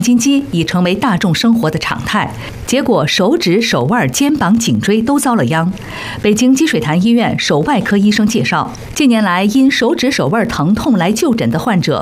筋肌已成为大众生活的常态，结果手指、手腕、肩膀、颈椎都遭了殃。北京积水潭医院手外科医生介绍，近年来因手指、手腕疼痛来就诊的患者